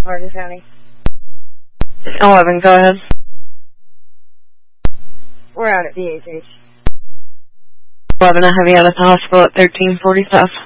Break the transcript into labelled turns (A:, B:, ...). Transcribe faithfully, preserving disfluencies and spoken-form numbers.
A: Hardin County.
B: eleven, go ahead.
A: We're out at D H H.
B: eleven, I have you out at the hospital at thirteen forty-five.